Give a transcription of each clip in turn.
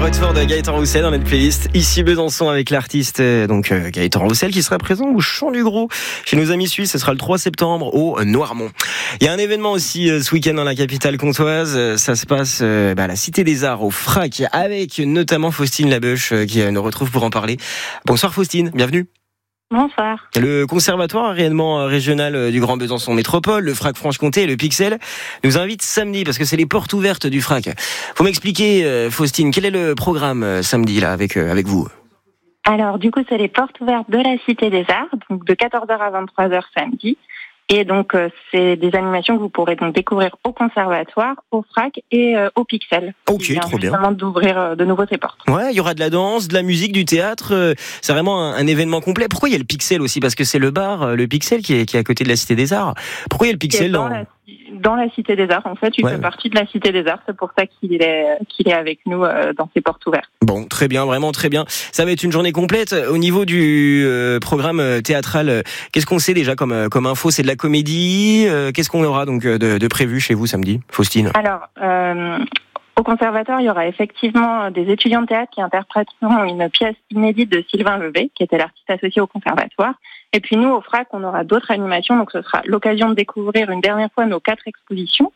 retour de Gaëtan Roussel dans notre playlist. Ici Besançon avec l'artiste Gaëtan Roussel qui sera présent au Champ du Gros chez nos amis suisses. Ce sera le 3 septembre au Noirmont. Il y a un événement aussi ce week-end dans la capitale comtoise. Ça se passe à la Cité des Arts au FRAC avec notamment Faustine Labeuche qui nous retrouve pour en parler. Bonsoir Faustine, bienvenue. Bonsoir. Le conservatoire régional du Grand Besançon Métropole, le FRAC Franche-Comté et le Pixel nous invitent samedi parce que c'est les portes ouvertes du FRAC. Faut m'expliquer, Faustine, quel est le programme samedi là avec vous? Alors du coup c'est les portes ouvertes de la Cité des Arts, donc de 14h à 23h samedi. Et donc c'est des animations que vous pourrez donc découvrir au conservatoire, au FRAC et au Pixel. Ok, trop bien. Justement d'ouvrir de nouveau ces portes. Ouais, il y aura de la danse, de la musique, du théâtre. C'est vraiment un événement complet. Pourquoi il y a le Pixel aussi? Parce que c'est le bar, le Pixel qui est à côté de la Cité des Arts. Pourquoi il y a le Pixel dans la Cité des Arts, en fait, il fait partie de la Cité des Arts. C'est pour ça qu'il est avec nous dans ces portes ouvertes. Bon, très bien, vraiment très bien. Ça va être une journée complète. Au niveau du programme théâtral, qu'est-ce qu'on sait déjà comme info? C'est de la comédie. Qu'est-ce qu'on aura donc de prévu chez vous samedi, Faustine? Alors, au conservatoire, il y aura effectivement des étudiants de théâtre qui interpréteront une pièce inédite de Sylvain Levet, qui était l'artiste associé au conservatoire. Et puis nous, au FRAC, on aura d'autres animations. Donc ce sera l'occasion de découvrir une dernière fois nos 4 expositions.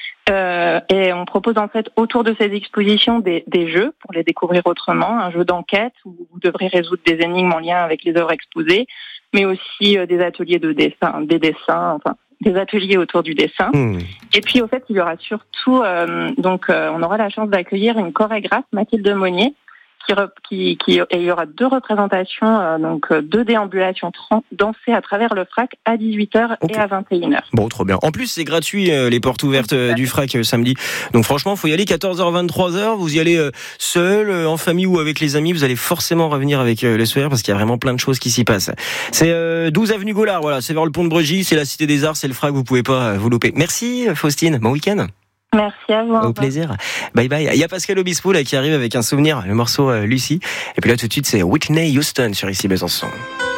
Et on propose en fait autour de ces expositions des jeux pour les découvrir autrement. Un jeu d'enquête où vous devrez résoudre des énigmes en lien avec les œuvres exposées, mais aussi des ateliers de dessin, des ateliers autour du dessin. Et puis au fait, il y aura surtout, on aura la chance d'accueillir une chorégraphe, Mathilde Monnier, et il y aura 2 représentations, 2 déambulations dansées à travers le FRAC à 18h et à 21h. Bon, trop bien. En plus, c'est gratuit, les portes ouvertes du FRAC samedi. Donc franchement, faut y aller 14h, 23h. Vous y allez seul, en famille ou avec les amis. Vous allez forcément revenir avec le sourire parce qu'il y a vraiment plein de choses qui s'y passent. C'est 12 avenue Gaulard, voilà. C'est vers le pont de Bregy, c'est la Cité des Arts, c'est le FRAC. Vous pouvez pas vous louper. Merci, Faustine. Bon week-end. Merci à vous. Au plaisir. Bye bye. Il y a Pascal Obispo là qui arrive avec un souvenir, le morceau Lucie. Et puis là tout de suite c'est Whitney Houston sur Ici Besançon.